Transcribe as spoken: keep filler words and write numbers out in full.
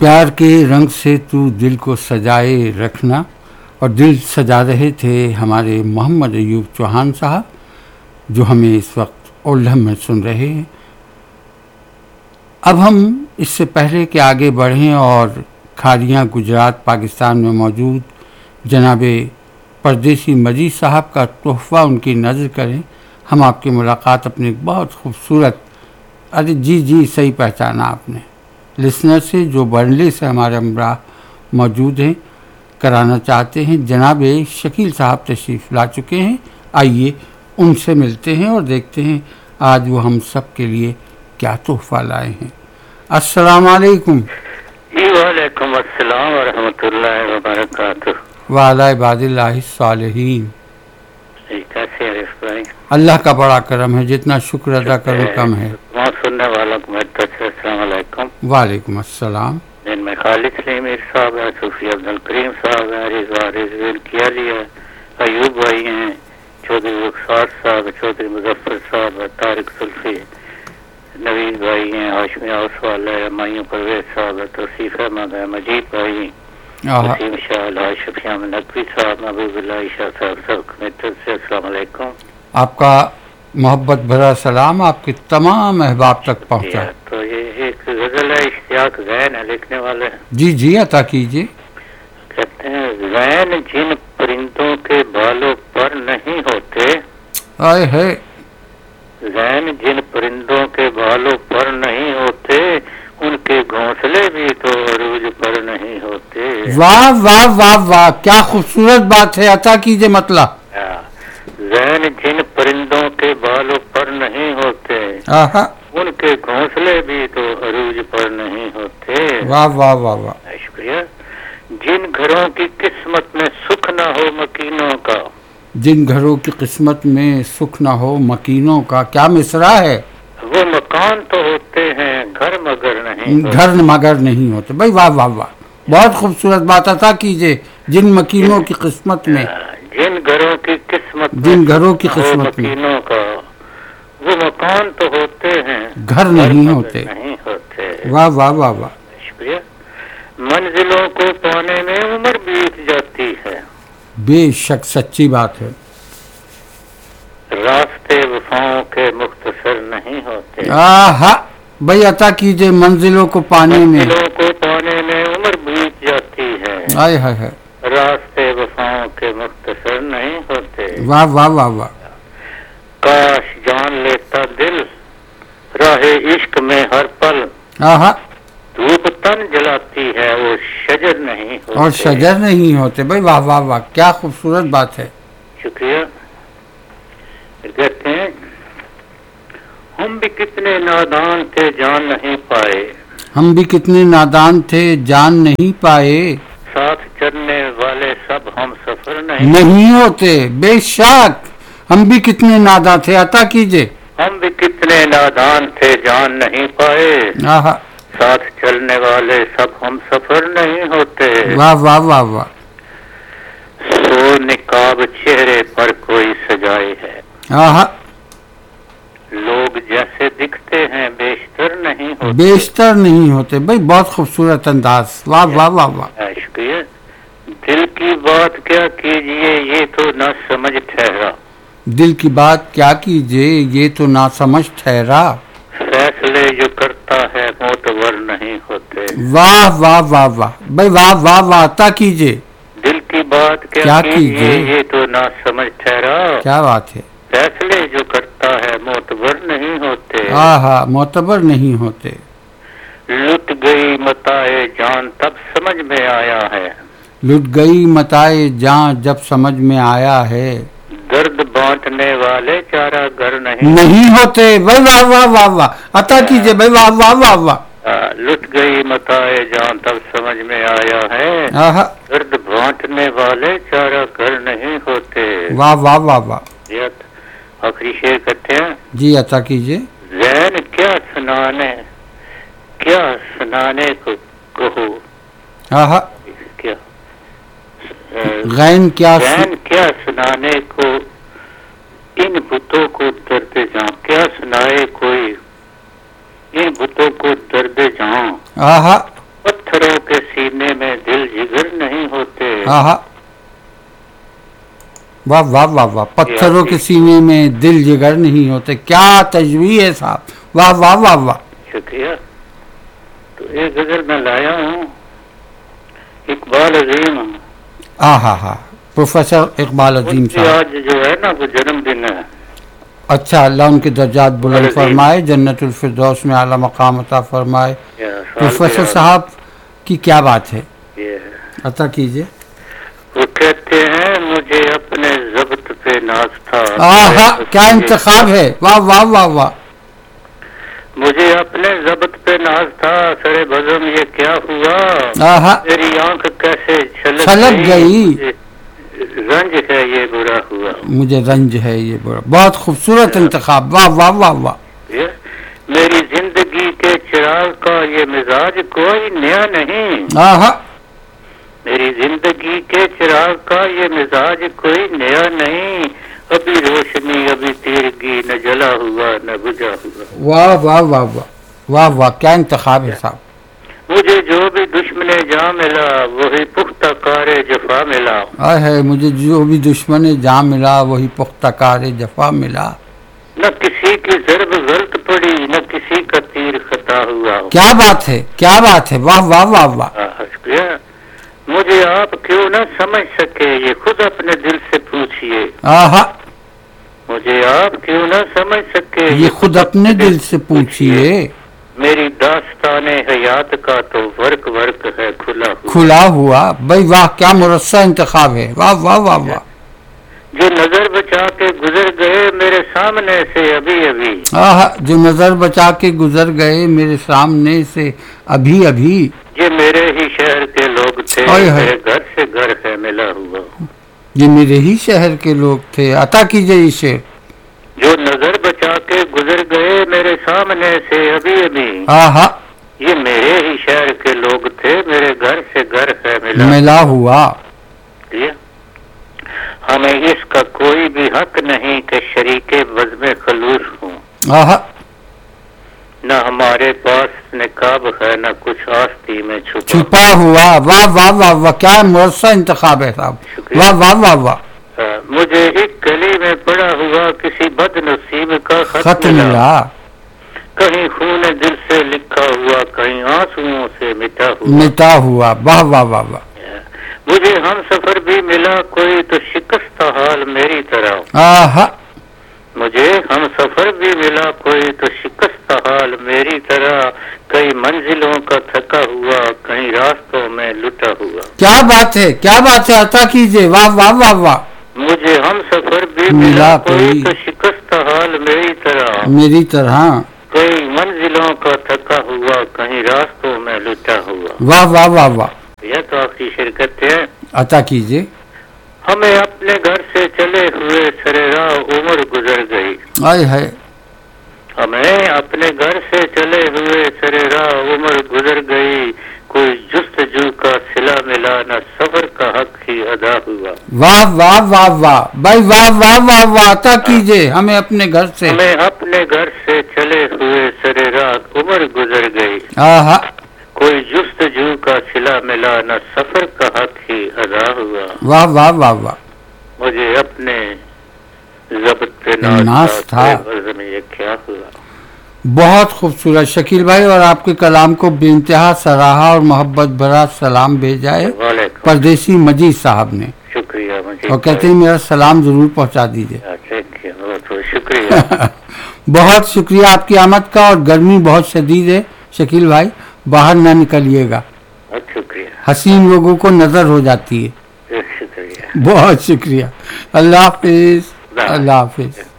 پیار کے رنگ سے تو دل کو سجائے رکھنا، اور دل سجا رہے تھے ہمارے محمد ایوب چوہان صاحب جو ہمیں اس وقت اولڈھم میں سن رہے ہیں۔ اب ہم اس سے پہلے کہ آگے بڑھیں اور کھاریاں گجرات پاکستان میں موجود جناب پردیسی مجید صاحب کا تحفہ ان کی نظر کریں، ہم آپ کی ملاقات اپنے ایک بہت خوبصورت ارے جی جی صحیح پہچانا آپ نے لسنر سے جو برنلے سے ہمارے ہمراہ موجود ہیں کرانا چاہتے ہیں۔ جناب شکیل صاحب تشریف لا چکے ہیں، آئیے ان سے ملتے ہیں اور دیکھتے ہیں آج وہ ہم سب کے لیے کیا تحفہ لائے ہیں۔ السلام علیکم۔ جی وعلیکم السلام ورحمۃ اللہ وبرکاتہ۔ وعلی عباد اللہ الصالحین۔ کیسے عارف بھائی؟ اللہ کا بڑا کرم ہے، جتنا شکر ادا کروں کم ہے۔ وہاں سننے والوں کو میری طرف سے السلام علیکم۔ وعلیکم السلام۔ جن میں خالد سلیم میر صاحب ہیں، صوفی عبد الکریم صاحب ہیں، رضا رضوین کیالی ہے، ایوب بھائی ہیں، چودھری رخسار صاحب، چودھری مظفر صاحب، طارق زلفی، نوید بھائی ہیں، ہاشمی اوسوال ہے، مایوں پرویز صاحب ہے، توصیف احمد ہے، مجید بھائی، وسیم شاہ الحاج شفیع نقوی صاحب، محبوب اللہ شاہ صاحب، سب میری طرف سے السلام علیکم۔ آپ کا محبت بھرا سلام آپ کے تمام احباب تک پہنچا۔ تو یہ ایک غزل ہے، اشتیاق زین ہے لکھنے والے، جی جی عطا کیجیے۔ کہتے ہیں زین جن پرندوں کے بالوں پر نہیں ہوتے، آئے ہے زین جن پرندوں کے بالوں پر نہیں ہوتے، ان کے گھونسلے بھی تو عروج پر نہیں ہوتے۔ واہ واہ واہ واہ، کیا خوبصورت بات ہے، عطا کیجیے مطلب۔ زین جن پرندوں کے بالوں پر نہیں ہوتے، آہا، ان کے گھونسلے بھی تو عروج پر نہیں ہوتے۔ واہ واہ واہ واہ، شکریہ۔ جن گھروں کی قسمت میں سکھ نہ ہو مکینوں کا، جن گھروں کی قسمت میں سکھ نہ ہو مکینوں کا، کیا مصرع ہے۔ وہ مکان تو ہوتے ہیں گھر مگر نہیں ہوتے۔ گھر مگر نہیں ہوتے، بھائی واہ واہ واہ، بہت خوبصورت بات عطا کیجیے۔ جن مکینوں کی قسمت میں، جن گھروں کی قسمت جن گھروں کی قسمت میں مکینوں کا، وہ مکان تو ہوتے ہیں گھر نہیں ہوتے۔ نہیں ہوتے۔ واہ واہ واہ واہ، شکریہ۔ منزلوں کو پانے میں عمر بیت جاتی ہے، بے شک سچی بات ہے۔ راستے وفاؤں کے مختصر نہیں ہوتے۔ آہا، بھائی عطا کیجیے۔ منزلوں کو پانے میں، منزلوں کو پانے میں عمر بیت جاتی ہے، آئے ہائے ہائے، راستے وفاؤں کے مختصر نہیں ہوتے۔ واہ واہ واہ واہ، کاش جان لیتا دل راہ عشق میں ہر پل، آہا، دھوپ تن جلاتی ہے وہ شجر نہیں ہوتے۔ اور شجر نہیں ہوتے، بھائی واہ واہ واہ، کیا خوبصورت بات ہے۔ شکریہ۔ کہتے ہیں ہم بھی کتنے نادان تھے جان نہیں پائے، ہم بھی کتنے نادان تھے جان نہیں پائے، ساتھ چلنے والے سب ہم سفر نہیں نہیں ہوتے، بے شک ہم بھی کتنے نادان تھے، عطا کیجیے۔ ہم بھی کتنے نادان تھے جان نہیں پائے، آہا، ساتھ چلنے والے سب ہم سفر نہیں ہوتے۔ واہ واہ واہ واہ، سو نقاب چہرے پر کوئی سجائے ہے، آہا، لوگ جیسے دکھتے ہیں بیشتر نہیں ہوتے۔ بیشتر نہیں ہوتے، بھائی بہت خوبصورت انداز، واہ واہ واہ واہ، شکریہ۔ دل کی بات کیا کیجئے یہ تو نہ سمجھ ٹھہرا، دل کی بات کیا کیجیے یہ تو نہ سمجھ ٹھہرا، فیصلے جو کرتا ہے معتبر نہیں ہوتے۔ واہ واہ واہ واہ، بھائی واہ واہ واہ، عطا کیجیے۔ دل کی بات کیا, کیا کیجئے کیجئے؟ یہ تو نہ سمجھ ٹھہرا، کیا بات ہے، فیصلے جو کرتا ہے معتبر نہیں ہوتے۔ آہا، معتبر نہیں ہوتے، لٹ گئی متائے جان تب سمجھ میں آیا ہے، لٹ گئی متائے جاں جب سمجھ میں آیا ہے، درد بانٹنے والے چارہ گر نہیں نہیں ہوتے، بھائی واہ واہ واہ واہ، عطا کیجیے بھائی، واہ واہ واہ واہ، لٹ گئی متائے جان تب سمجھ میں آیا ہے، آہا، درد بانٹنے والے چارہ گر نہیں ہوتے۔ واہ واہ واہ واہ، آخری شعر کہتے ہیں جی عطا کیجیے۔ زین کیا سنانے کیا سنانے کو کہو، آہا، کیا غین کیا زین کیا سنانے کو ان بتوں کو درد جاں، کیا سنائے کوئی ان بتوں کو درد جاں، آہا، پتھروں आहा, वाह वाह वाह वाह, पत्थरों के सीने में दिल जिगर नहीं होते, क्या तजवीज़ है साहब, वाह वाह वाह वाह। शुक्रिया। तो एक गजल मैं लाया हूँ, इकबाल अजीम। हाँ हाँ हाँ, प्रोफेसर इकबाल अजीम उनकी साहब। आज जो है ना वो जन्मदिन है। अच्छा, अल्लाह उनके दर्जात बुलंद अजीम। फरमाए, जन्नतुल फिरदौस में आला मकाम अता फरमाए। या साल प्रोफेसर के साहब की क्या बात है, ये अता कीजिए। वो कहते हैं मुझे अपने जब्त पे नाज था। आहा, क्या इंतखाब है, वाह वाह वाह वाह। मुझे अपने जब्त पे नाज था, सरे बज़म ये क्या हुआ, आहा, मेरी आंख कैसे छलक छलक गई, रंज है ये बुरा हुआ। मुझे रंज है ये बुरा, बहुत खूबसूरत इंतखाब, वाह वाह वाह वाह। ये मेरी जिंदगी के चिराग का ये मिजाज कोई नया नहीं। आहा, मेरी जिंदगी के चिराग का ये मिजाज कोई नया नहीं, अभी रोशनी अभी तीरगी न जला हुआ न बुझा हुआ। वाह वाह वाह वाह वाह वाह, क्या इंतखाब है साहब। मुझे जो भी दुश्मने जा मिला वही पुख्ता कारे जफा मिला। आए है, मुझे जो भी दुश्मन जा मिला वही पुख्ता कार जफा मिला। न किसी की ज़र्ब गलत पड़ी न किसी का तीर खता हुआ। क्या बात है, क्या बात है, वाह वाह वाह वाह। हाँ, शुक्रिया। मुझे आप क्यों न समझ सके ये खुद अपने दिल से पूछिए। आहा, मुझे आप क्यों न समझ सके ये खुद अपने दिल से पूछिए। मेरी दास्ताने हयात का तो वर्क वर्क है खुला हुआ। खुला हुआ, भाई वाह, क्या मुरस्सा इंतखाब है, वाह वाह वाह वाह। जो नजर बचा के गुजर गए मेरे सामने से अभी अभी। आहा, जो नजर बचा के गुजर गए मेरे सामने से अभी अभी। ये मेरे ही शहर के लोग थे, हाय हाय। मेरे घर से घर है मिला हुआ। ये मेरे ही शहर के लोग थे, अता कीजिए इसे। जो नजर बचा के गुजर गए मेरे सामने से अभी अभी। आहा, ये मेरे ही शहर के लोग थे, मेरे घर से घर है मिला। मिला हुआ। ये हमें इसका कोई भी हक नहीं कि शरीके बज़्म खलूस हूँ। आहा, न हमारे पास निकाब है न कुछ आस्ती में छुपा। छुपा हुआ, वाह वाह वाह वाह, क्या मुरस्सा इंतखाब है साहब, वाह वाह वाह वाह। आ, मुझे एक गली में पड़ा हुआ किसी बदनसीब का खत, खत मिला। मिला, कहीं खून दिल से लिखा हुआ कहीं आंसुओं से मिटा हुआ। मिटा हुआ, वाह वाह वाह वाह। मुझे हम सफर भी मिला कोई तो शिकस्त हाल मेरी तरह। आहा, मुझे हम सफर भी मिला कोई तो शिकस्त हाल मेरी तरह, कई मंजिलों का थका हुआ कहीं रास्तों में लुटा हुआ। क्या बात है, क्या बात है, अता कीजिए, वाह वाह वाह वाह। मुझे हम सफर भी मिला मिला कोई कोई तो शिकस्त हाल मेरी तरह, मेरी तरह, कई मंजिलों का थका हुआ कहीं रास्तों में लुटा हुआ। वाह वाह वाह वाह। यह तो आपकी शिरकत है। अता कीजिए। हमें अपने घर से चले हुए सरेरा उम्र गुजर गई। आए है, हमें अपने घर से चले हुए सरेरा उम्र गुजर गई, कोई जुस्तजू का सिला मिला न सफर का हक ही अदा हुआ। वाह वाह वाह वाह, भाई वाह वाह वाह वाह, अता कीजिए। हमें अपने घर से, हमें अपने घर से चले हुए सरेरा उम्र गुजर गई, आहा, कोई जुस्तजू का सिला मिला न सफर का हक ही अदा हुआ। वाह वाह वाह वाह। मुझे अपने जब्त पे नाज नाज था। था, में ये क्या हुआ। बहुत खूबसूरत शकील भाई, और आपके कलाम को बेइंतहा सराहा और मोहब्बत भरा सलाम भेजा है वालेकुम परदेसी मजीद साहब ने, शुक्रिया। मुझे और कहते हैं मेरा सलाम जरूर पहुंचा दीजिए। बहुत बहुत शुक्रिया। बहुत शुक्रिया आपकी आमद का, और गर्मी बहुत शदीद है शकील भाई, बाहर ना निकलिएगा, बहुत शुक्रिया। हसीन लोगों को नजर हो जाती है। शुक्रिया। बहुत शुक्रिया, अल्लाह हाफिज, अल्लाह हाफिज।